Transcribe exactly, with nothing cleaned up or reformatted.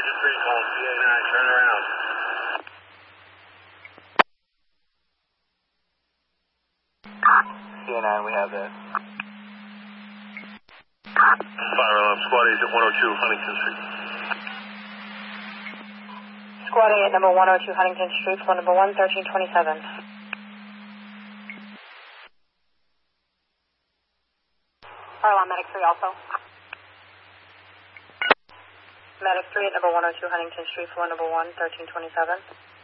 Sergeant three calling P A nine, turn around. P A nine, we have this. Fire alarm, squad agent one oh two Huntington Street. Squad agent number one oh two Huntington Street, floor number one, thirteen twenty-seven. Fire alarm, medic three also. Medic three at number one oh two Huntington Street, floor number one, thirteen twenty-seven.